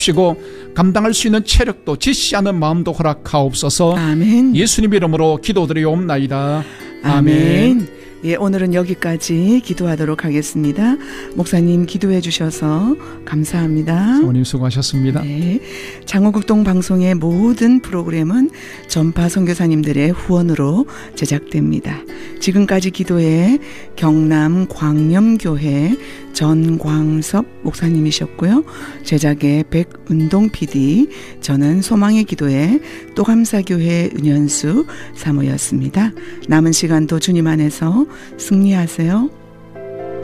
주시고 감당할 수 있는 체력도 지시하는 마음도 허락하옵소서. 아멘. 예수님 이름으로 기도드리옵나이다. 아멘. 예, 오늘은 여기까지 기도하도록 하겠습니다. 목사님 기도해 주셔서 감사합니다. 사모님 수고하셨습니다. 네, 장호극동 방송의 모든 프로그램은 전파 선교사님들의 후원으로 제작됩니다. 지금까지 기도해 경남 광염교회 전광섭 목사님이셨고요. 제작의 백운동 PD, 저는 소망의 기도회 또감사교회 은현수 사모였습니다. 남은 시간도 주님 안에서 승리하세요.